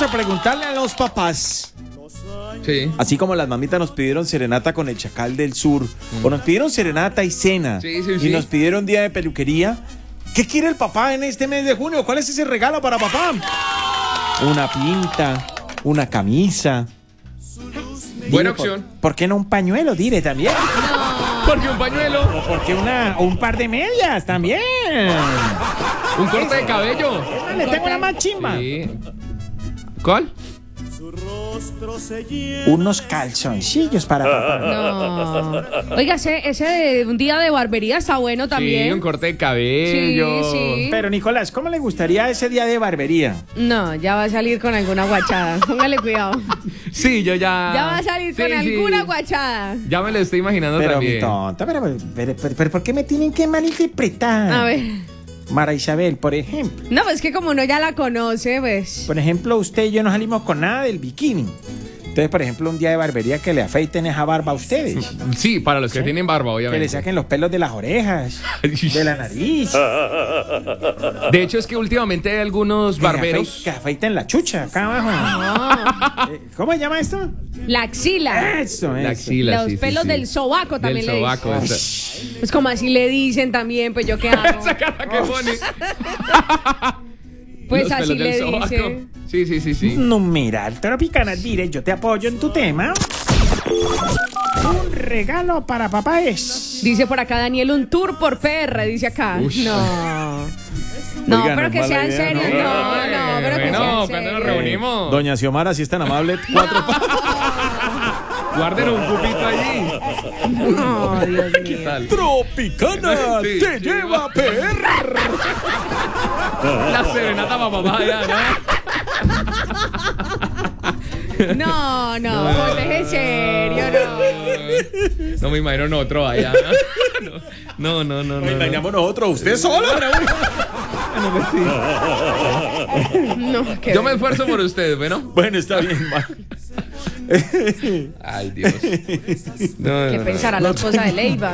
a preguntarle a los papás. Sí. Así como las mamitas nos pidieron serenata con el Chacal del Sur, o nos pidieron serenata y cena, y nos pidieron día de peluquería. ¿Qué quiere el papá en este mes de junio? ¿Cuál es ese regalo para papá? Una pinta, una camisa. Buena opción. ¿Por qué no un pañuelo? Dile también. No. ¿Por qué un pañuelo? ¿O por qué un par de medias también? Un corte de cabello. Le tengo una más chimba. Sí. ¿Cuál? Unos calzoncillos para papá. No. Oiga, ese de un día de barbería está bueno también. Sí, un corte de cabello. Sí. Pero Nicolás, ¿cómo le gustaría ese día de barbería? No, ya va a salir con alguna guachada. Póngale cuidado. Sí, yo ya. Ya va a salir con alguna guachada. Ya me lo estoy imaginando pero, también. Mi tonta, pero ¿por qué me tienen que malinterpretar? A ver. Mara Isabel, por ejemplo. No, pues que como uno ya la conoce, pues. Por ejemplo, usted y yo no salimos con nada del bikini. Entonces, por ejemplo, un día de barbería que le afeiten esa barba a ustedes. Sí, para los que tienen barba, obviamente. Que le saquen los pelos de las orejas, de la nariz. De hecho, es que últimamente hay algunos barberos. Que afeiten la chucha acá abajo. No. ¿Cómo se llama esto? La axila. Eso. La axila, Los pelos del sobaco también del le sobaco, dicen. Pues como así le dicen también, pues yo qué hago. Esa cara que pone. Pues Los así pelos le del sobaco. dicen. Sí. Numeral Tropicana Dire, yo te apoyo en tu tema. Un regalo para papá es. Dice por acá Daniel, un tour por PR, dice acá. Ush. No. No, Oigan, pero no que es mala sea en idea, serio. ¿no? No, pero que sea en cuando serio. nos reunimos. Doña Xiomara, si es tan amable, 4 Guarden un cupito allí. No, Dios ¿Qué mío. tal? Tropicana Sí, te sí, lleva a PR. La serenata para papá ya, No, ponte en serio, no. No me imagino otro allá. No. Imaginamos nosotros, usted solo. No, Yo me esfuerzo por ustedes, ¿bueno? Bueno, está bien, ma. Ay, Dios. ¿Qué pensará la esposa de Leiva?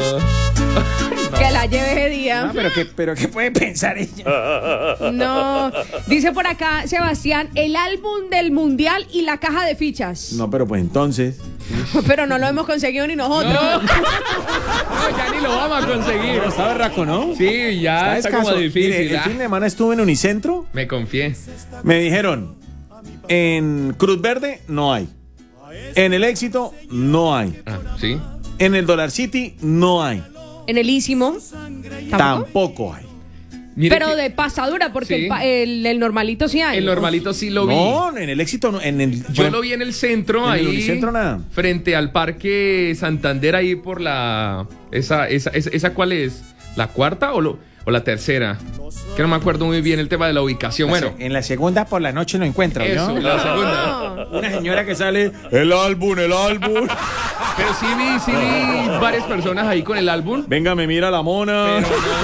Que la lleve ese día. Ah, pero ¿qué puede pensar ella? No. Dice por acá, Sebastián, el álbum del mundial y la caja de fichas. No, pero pues entonces. Pero no lo hemos conseguido ni nosotros. No, ya ni lo vamos a conseguir. Pero está berraco, ¿no? Sí, ya está como escaso. difícil. Mire, el fin de semana estuve en Unicentro. Me confié. Me dijeron, en Cruz Verde no hay. En el Éxito no hay. Ah, ¿sí? En el Dollar City no hay. En el Ísimo. Tampoco hay. Mire Pero que de pasadura, porque Sí. el normalito sí hay. el normalito sí lo vi. No, en el Éxito no. Yo lo vi en el centro, en ahí. el Unicentro nada. Frente al Parque Santander, ahí por la. ¿Esa cuál es? ¿La cuarta o la tercera? Que no me acuerdo muy bien el tema de la ubicación. Bueno, En la segunda por la noche lo encuentra, eso, ¿no? la segunda. Una señora que sale, el álbum. Pero sí vi varias personas ahí con el álbum. Venga, me mira la mona. Pero no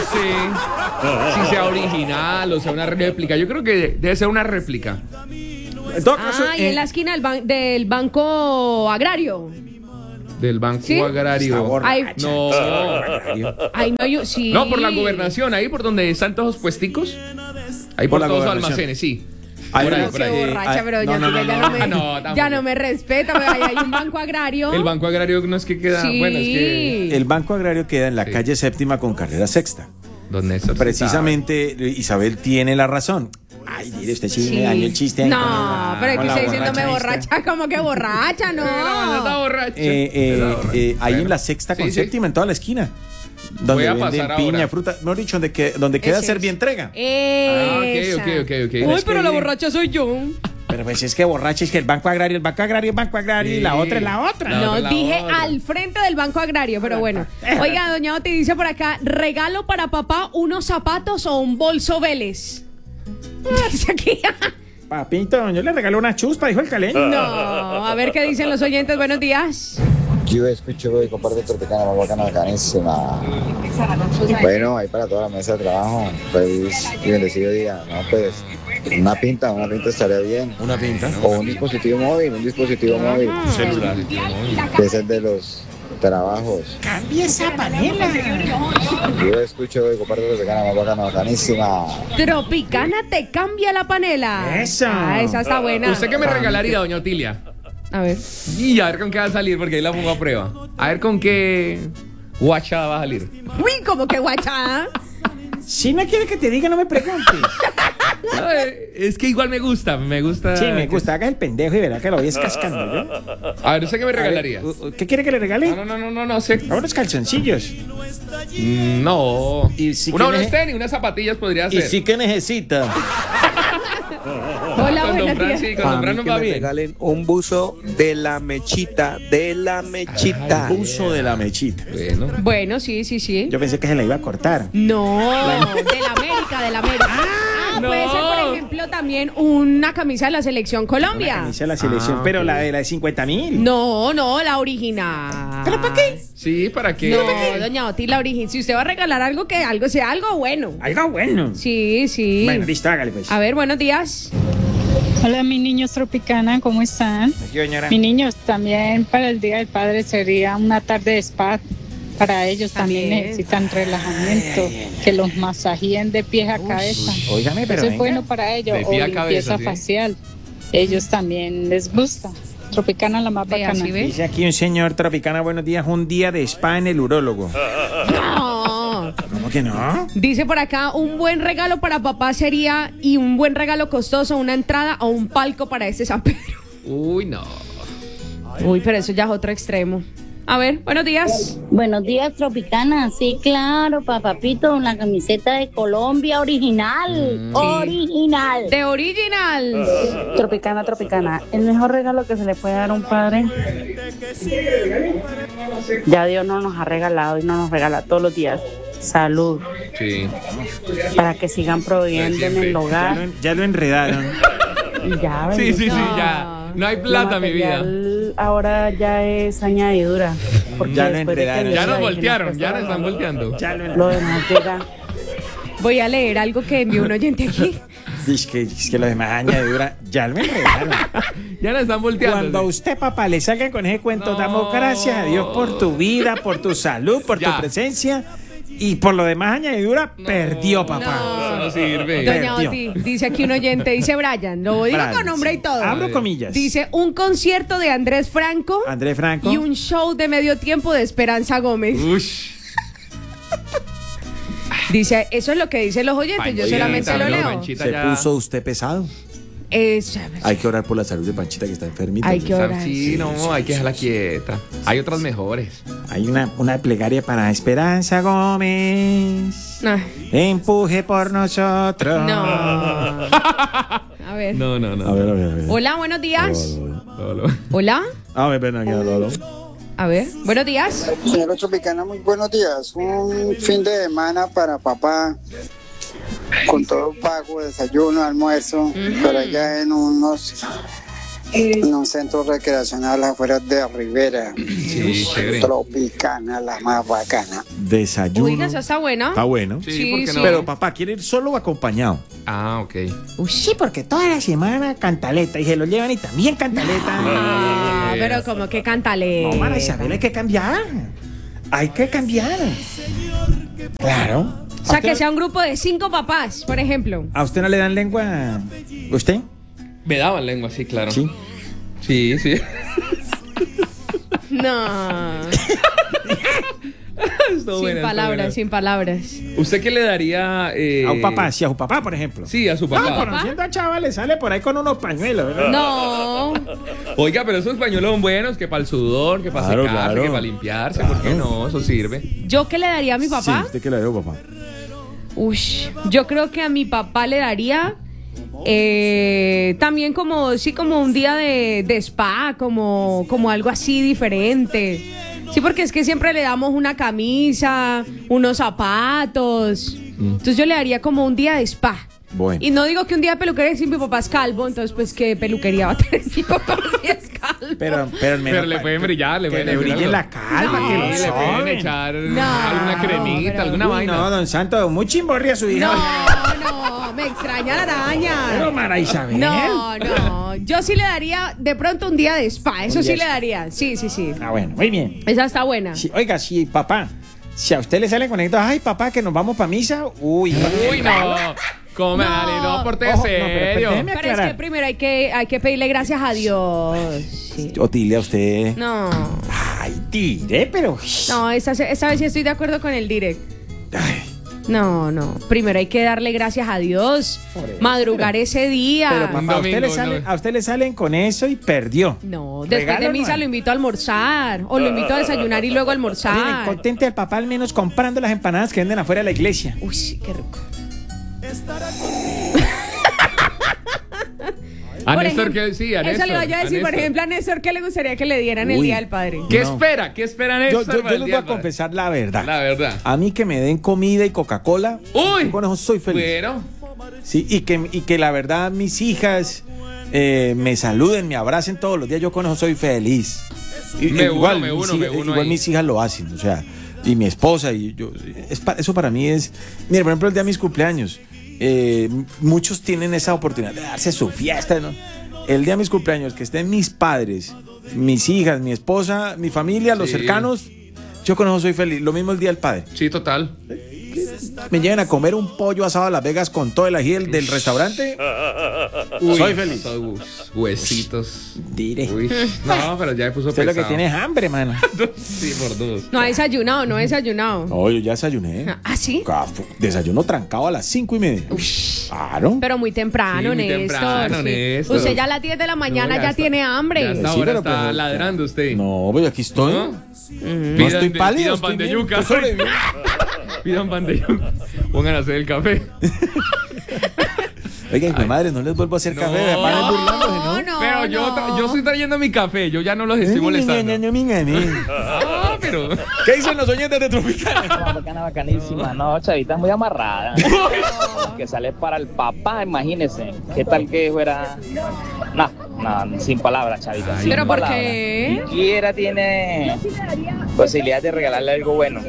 sé si sea original o sea una réplica. Yo creo que debe ser una réplica. En todo caso, Y en la esquina del Banco Agrario. Del Banco ¿Sí? está Agrario. borracha. No. Ay, no, sí. No, por la gobernación, ahí por donde están todos los puesticos. Ahí por la todos los gobernación. almacenes, sí. Hay Por ahí, una- por ahí. Qué borracha, pero ya no, ya no me respeta. Pero ahí hay un Banco Agrario. El Banco Agrario no es que queda. Sí. Bueno, es que. El Banco Agrario queda en la Sí. calle Séptima con carrera Sexta. Don Néstor, sí Precisamente, Isabel tiene la razón. Ay, mire, usted sí me dañó el chiste. ahí No, con la- pero es que con la usted diciéndome borracha borracha, como que borracha, sabe. Está no. borracho. Ahí Bueno. en la Sexta con Sí, sí. Séptima, en toda la esquina. Donde Voy a venden pasar piña, ahora. fruta. Mejor dicho, donde queda Ese Servientrega. es. entrega. Ah, ok. Uy, Es que pero la mire- borracha soy yo. Pero pues es que borracha es que el Banco Agrario, y la otra es la otra. La No, otra, la dije otra. al frente del Banco Agrario, pero bueno. Oiga, doña Oti dice por acá, regalo para papá unos zapatos o un bolso Vélez. Dice aquí. Papito, yo le regalo una chuspa, dijo el caleño. No, a ver qué dicen los oyentes. Buenos días. Yo escucho hoy comparte Tropicana, más bacana, bacanísima. Bueno, ahí para toda la mesa de trabajo, feliz y bendecido día. No, pues, una pinta estaría bien. Una pinta. O un dispositivo móvil, celular. que es el de los trabajos. Cambia esa panela. Yo escucho y comparto Tropicana, más bacana, bacanísima. Tropicana te cambia la panela. Esa. Esa está buena. ¿Usted qué me regalaría, doña Otilia? A ver. Y a ver con qué va a salir, porque ahí la pongo a prueba. A ver con qué guachada va a salir. Uy, como que guachada. Si no quiere que te diga, no me preguntes. Es que igual me gusta. Sí, me gusta. Haga el pendejo y verá que lo voy cascando, ¿yo? A ver, ¿usted qué me regalaría? ¿Qué quiere que le regale? No sé. Unos calzoncillos. No. Y si unos que tenis, unas zapatillas podría ser. Y sí que necesita. Hola, Con buenos Don Fran, días. sí, con Don Fran nos va bien. Regalen un buzo de la mechita, El uso de la mechita. Bueno, sí. Yo pensé que se la iba a cortar. No, de la América. no. Puede ser, por ejemplo, también una camisa de la Selección Colombia. Una camisa de la selección, pero ok. la de 50,000. No, la original. ¿Pero para qué? Sí, ¿para qué? No, doña Oti, la original. Si usted va a regalar algo, que algo sea algo bueno. Algo bueno. Sí. Bueno, listo, hágale pues. A ver, buenos días. Hola, mis niños Tropicana, ¿cómo están? Aquí, señora. Mis niños, también para el Día del Padre sería una tarde de spa. Para ellos también necesitan relajamiento, que los masajeen de pies a cabeza. Óigame, pero Eso es venga. bueno para ellos. De O pie a limpieza cabeza, sí. facial. Ellos también les gusta. Tropicana la más Vea, bacana. ¿sí ve? Dice aquí un señor Tropicana, buenos días, un día de spa en el urólogo. No. ¿Cómo que no? Dice por acá, un buen regalo para papá sería, y un buen regalo costoso, una entrada a un palco para este San Pedro. Uy, no. Uy, pero eso ya es otro extremo. A ver, buenos días. Buenos días, Tropicana. Sí, claro, papapito, una camiseta de Colombia original. Original. De original. Tropicana, el mejor regalo que se le puede dar a un padre, ya Dios no nos ha regalado y no nos regala todos los días. Salud, Sí. para que sigan proveyendo en el hogar. Ya lo enredaron. Y ya, Sí, bendito. ya. No hay plata, mi vida. Material ahora ya es añadidura. Porque Ya lo después de que enredaron. Dios Ya nos diga que voltearon, nos ya nos presta, están volteando. Ya lo lo demás llega. Voy a leer algo que envió un oyente aquí. Es que lo demás añadidura, ya lo enredaron. Ya nos están volteando. Cuando a sí. usted, papá, le salga con ese cuento, No. damos gracias a Dios por tu vida, por tu salud, por Ya. tu presencia. Y por lo demás, añadidura, perdió, papá. Eso no sirve. Doña Perdió. Oti, dice aquí un oyente, dice Brian, lo digo Brian, con nombre y todo. Abro comillas. Dice, un concierto de Andrés Franco Andrés Franco. y un show de medio tiempo de Esperanza Gómez. Ush. Dice, eso es lo que dicen los oyentes, yo Panchita, solamente lo no, leo. Panchita. Se ya. puso usted pesado. Hay que orar por la salud de Panchita, que está enfermita. Hay que orar. Sí, no, hay que dejarla quieta. Hay otras mejores. Hay una plegaria para Esperanza Gómez. Ah, Empuje por nosotros. no. A ver. No. A ver. Hola, buenos días. No. Hola. A ver, ven aquí, no. A ver, buenos días. Señor Tropicana, muy buenos días. Un fin de semana para papá, con todo pago, desayuno, almuerzo, pero allá en un centro recreacional afuera de Rivera. Sí, chévere. Tropicana, la más bacana. Desayuno. Oiga, esa está buena. Está bueno. Sí, ¿por qué sí. no? Pero papá, ¿quiere ir solo o acompañado? Ah, ok. Uy, sí, porque toda la semana cantaleta. Y se lo llevan y también cantaleta. Ah, pero como que cántale. No, Mara Isabel, hay que cambiar. Hay que cambiar. Claro. O sea, que sea un grupo de 5 papás, por ejemplo. ¿A usted no le dan lengua? ¿Usted? Me daban lengua, sí, claro. Sí. Sí. No. Estuvo buena, estuvo buena. Sin palabras. ¿Usted qué le daría? A un papá, sí, a un papá, por ejemplo. Sí, a su No, papá. conociendo a chavales, sale por ahí con unos pañuelos, ¿verdad? No. Oiga, pero esos pañuelos son buenos, que para el sudor, que para Claro, secarse, claro. que para limpiarse. ¿Por qué no? Eso sirve. ¿Yo qué le daría a mi papá? Sí, ¿usted qué le dio, papá? Ush, yo creo que a mi papá le daría también como un día de spa, como algo así diferente. Sí, porque es que siempre le damos una camisa, unos zapatos. Entonces yo le daría como un día de spa. Bueno. Y no digo que un día de peluquería, si mi papá es calvo, entonces pues qué peluquería va a tener mi papá si es calvo. Pero le pueden brillar, le pueden brille la calma, No, que lo le pueden soben. echar No, alguna cremita, pero- alguna vaina. No, don Santo, muy chimborria su hija. No, me extraña la araña. Pero Mara Isabel. No, yo sí le daría de pronto un día de spa, eso Un sí día le daría, sí. Ah, bueno, muy bien. Esa está buena. Sí, oiga, sí, papá, si a usted le sale con esto, ay, papá, que nos vamos para misa, uy, no. ¿Cómo me No. dale? No, porte Ojo, no, serio. pero déjeme Pero es aclarar. que primero hay que pedirle gracias a Dios. Sí. O dile a usted. No, Ay, tire, pero. no, esta vez sí estoy de acuerdo con el direct. Ay, No, primero hay que darle gracias a Dios, madrugar ese día. pero papá, domingo, a usted le salen con eso y perdió. No, después Regalo de no misa hay. lo invito a almorzar o lo invito a desayunar y luego a Miren, almorzar. contente al papá al menos comprando las empanadas que venden afuera de la iglesia. Uy, sí, qué rico. A Por Néstor, ejemplo, que sí, a Néstor. Eso le voy a decir, por Néstor. ejemplo, a Néstor, ¿qué le gustaría que le dieran el Uy. Día del Padre? ¿Qué No. espera? ¿Qué espera Yo Néstor? para les el voy Día a del Padre? confesar la verdad. La verdad. A mí que me den comida y Coca-Cola, Uy. yo con eso soy feliz. Bueno. Sí, y que la verdad mis hijas me saluden, me abracen todos los días, yo con eso soy feliz. Y, Me uno igual ahí. mis hijas lo hacen, o sea, y mi esposa y yo, eso para mí es, mira, por ejemplo el día de mis cumpleaños, muchos tienen esa oportunidad de darse su fiesta, ¿no? El día de mis cumpleaños, que estén mis padres, mis hijas, mi esposa, mi familia, los Sí. cercanos, yo con eso soy feliz. Lo mismo el día del padre. Sí, total. Me lleven a comer un pollo asado a Las Vegas con todo el ají del restaurante. Soy feliz. Esos huesitos. Diré. Uy. No, pero ya me puso Usted lo pesado. que tiene es hambre, mano. Sí, por dos. No ha desayunado, no ha desayunado. No, yo ya desayuné. ¿Ah, sí? Desayuno trancado a las 5:30. Claro. Pero muy temprano, Sí, muy Néstor. temprano, sí. Néstor. Usted ya a las 10 de la mañana No, ya está- tiene hambre. Ya hasta Sí, ahora pero está pues, ladrando usted. No, pues aquí estoy. ¿No? No estoy pálido. Pidan pan de estoy bien, yuca. estoy sobreviviendo. Pidan pan de yuca. Pongan a hacer el café. Oiga, hijo de madre, no les vuelvo a hacer No. café. Van burlándose, ¿no? no, Pero yo estoy trayendo mi café. Yo ya no los estoy molestando. Ah, pero. ¿Qué dicen los oyentes de Tropicana? Bacana, bacanísima. No, Chavita es muy amarrada. Que sale para el papá, imagínese. ¿Qué tal que fuera? No, sin palabras, Chavita. sin ¿Pero por palabras. qué? Ni siquiera tiene posibilidad de regalarle algo bueno.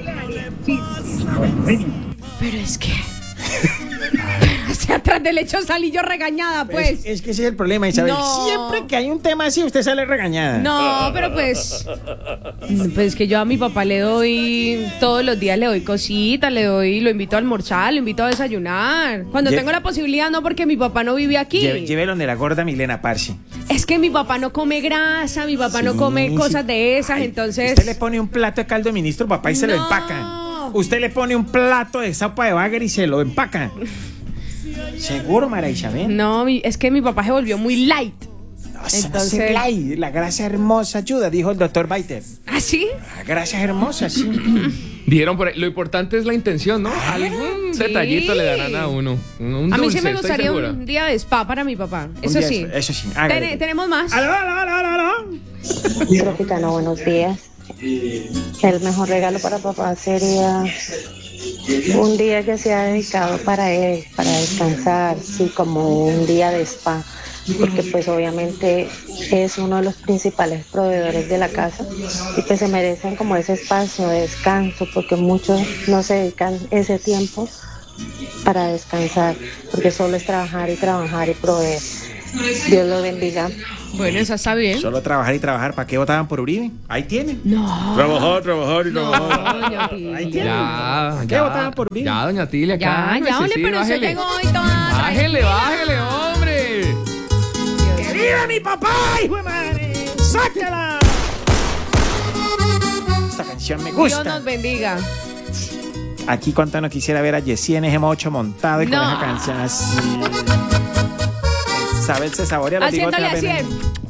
Pero es que... Hacia atrás del hecho salí yo regañada, pues. Es que ese es el problema, Isabel. No. Siempre que hay un tema así, usted sale regañada. No, pero pues que yo a mi papá le doy todos los días, le doy cositas, lo invito a almorzar, lo invito a desayunar. Cuando tengo la posibilidad, no, porque mi papá no vive aquí. Llévelo donde la gorda Milena Parsi. Es que mi papá no come grasa, mi papá no come cosas de esas, entonces... Usted le pone un plato de caldo de ministro, papá, y se lo No. empaca. Usted le pone un plato de sopa de bagre y se lo empaca. Seguro, Mara Isabel. No, es que mi papá se volvió muy light. Entonces, la grasa hermosa ayuda, dijo el doctor Baiter. ¿Ah, sí? La grasa hermosa, sí. Dijeron por ahí, lo importante es la intención, ¿no? Algún detallito le darán a uno. Un A mí dulce, sí me estoy gustaría segura. un día de spa para mi papá. Eso día sí. Eso sí. Hágale. Tenemos más. ¡Aló! Tropicana, buenos días. El mejor regalo para papá sería un día que sea dedicado para él, para descansar, sí, como un día de spa, porque pues obviamente es uno de los principales proveedores de la casa y pues se merecen como ese espacio de descanso, porque muchos no se dedican ese tiempo para descansar, porque solo es trabajar y proveer. Dios lo bendiga. Bueno, esa está bien. Solo trabajar y trabajar. ¿Para qué votaban por Uribe? Ahí tienen. No. Trabajar y No, doña Tilia. Ahí tienen. Ya, ¿Qué votaban por Uribe? Ya, doña Tilia, Ya, ole, pero usted tengo hoy toda... Bájele, hombre. ¡Que viva mi papá, hijo de madre! ¡Sáquela! Esta canción me Dios gusta. nos bendiga. Aquí cuánto no quisiera ver a Jessie en ese mocho montado y con No. esa canción así. Isabel se saborea los bigotes Haciéndole apenas. así.